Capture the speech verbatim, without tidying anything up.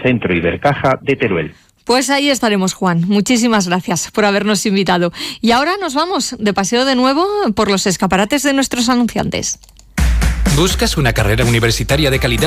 Centro Ibercaja de Teruel. Pues ahí estaremos, Juan. Muchísimas gracias por habernos invitado. Y ahora nos vamos de paseo de nuevo por los escaparates de nuestros anunciantes. ¿Buscas una carrera universitaria de calidad